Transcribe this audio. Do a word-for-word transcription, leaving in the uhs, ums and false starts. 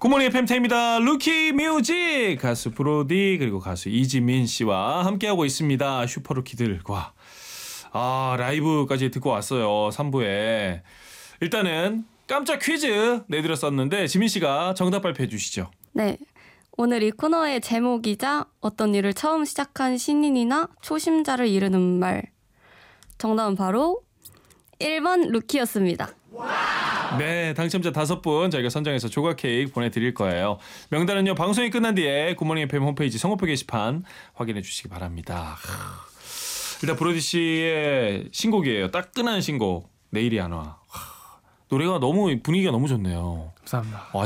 굿모닝 에프엠입니다. 루키 뮤직 가수 브로디 그리고 가수 이지민 씨와 함께하고 있습니다. 슈퍼루키들과 아 라이브까지 듣고 왔어요. 삼 부에 일단은 깜짝 퀴즈 내드렸었는데 지민 씨가 정답 발표해 주시죠. 네, 오늘 이 코너의 제목이자 어떤 일을 처음 시작한 신인이나 초심자를 이르는 말, 정답은 바로 일 번 루키였습니다. 네, 당첨자 다섯 분 저희가 선정해서 조각 케이크 보내드릴 거예요. 명단은요 방송이 끝난 뒤에 굿모닝 에프엠 홈페이지 선거표 게시판 확인해 주시기 바랍니다. 일단 브로디 씨의 신곡이에요. 따끈한 신곡 내일이 안 와. 노래가 너무 분위기가 너무 좋네요. 감사합니다. 와,